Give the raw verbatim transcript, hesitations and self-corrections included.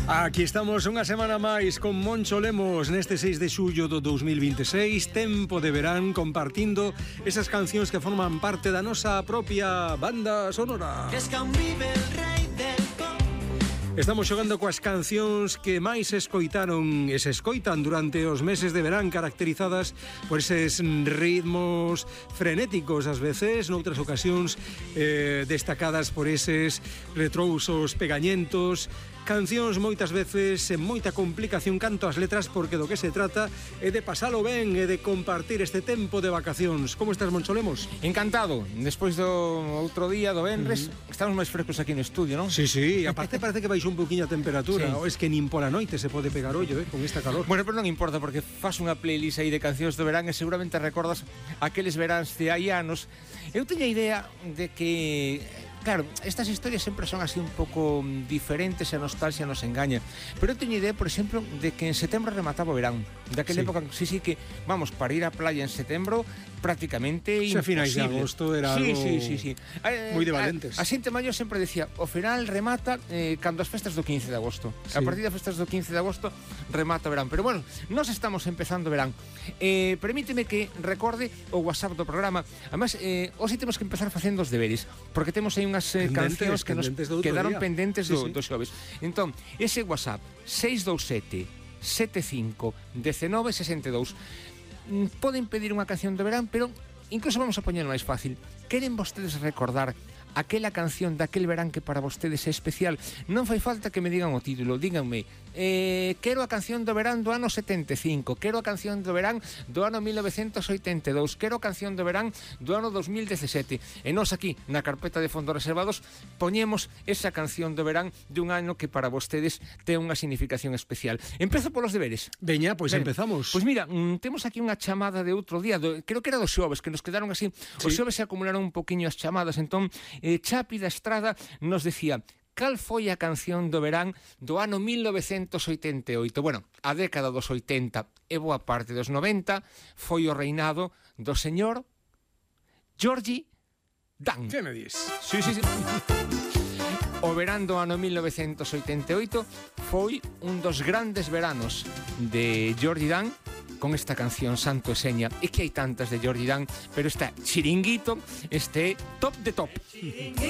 Aquí estamos unha semana máis con Moncho Lemos neste seis de xullo do dous mil vinte e seis, tempo de verán, compartindo esas cancións que forman parte da nosa propia banda sonora. Estamos xogando coas cancións que máis se escoitaron e se escoitan durante os meses de verán, caracterizadas por eses ritmos frenéticos ás veces, noutras ocasións eh, destacadas por eses retrousos pegañentos, cancións moitas veces en moita complicación canto as letras, porque do que se trata é de pasalo ben e de compartir este tempo de vacacións. Como estás, Moncho Lemos? Encantado. Despois do outro día, do venres, uh-huh. estamos máis frescos aquí no estudio, non? Sí, sí, aparte parece que baixou un poquinho a temperatura. Sí. Es que nin pola noite se pode pegar ollo, eh, con esta calor. Bueno, pero non importa, porque faz unha playlist aí de cancións do verán e seguramente recordas aqueles veráns de hai anos. Eu teño a idea de que... Claro, estas historias sempre son así un pouco diferentes e a nostalgia nos engaña. Pero eu teño idea, por exemplo, de que en setembro remataba o verán. Daquela sí. época, sí, sí, que, vamos, para ir á playa en setembro, prácticamente imposible. Se finais de agosto era sí, algo sí, sí, sí. moi de valentes. A, a xente maior sempre decía, o final remata eh, cando as festas do quince de agosto. Sí. A partir das festas do quince de agosto remata o verán. Pero bueno, nós estamos empezando o verán. Eh, permíteme que recorde o WhatsApp do programa. Además, eh, hoxe temos que empezar facendo os deberes, porque temos aí unhas eh, cancións que nos quedaron día. pendentes do, sí, sí. do xoves. Entón, ese WhatsApp seis dous sete sete cinco un nove seis dous, poden pedir unha canción de verán, pero incluso vamos a poñer máis fácil. Queren vostedes recordar aquela canción daquel verán que para vostedes é especial? Non fai falta que me digan o título, díganme, eh, quero a canción do verán do ano setenta e cinco, quero a canción do verán do ano mil novecentos oitenta e dous, quero a canción do verán do ano dos mil dezasete. E nós aquí, na carpeta de fondos reservados, poñemos esa canción do verán de un ano que para vostedes ten unha significación especial. Empezo polos deberes. Veña, pois pues empezamos. Pois pues mira, mm, temos aquí unha chamada de outro día, do, creo que era dos xoves, que nos quedaron así, sí. Os xoves se acumularon un poquinho as chamadas, entón eh, Chapi da Estrada nos decía: cal foi a canción do verán do ano mil novecentos oitenta e oito? Bueno, a década dos oitenta e boa parte dos noventa foi o reinado do señor Georgie Dan. Que me dis? Sí, sí, sí. O verán do ano mil novecentos oitenta e oito foi un dos grandes veranos de Georgie Dan, con esta canción Santo e Seña. E que hai tantas de Georgie Dan, pero está Chiringuito, este top de top.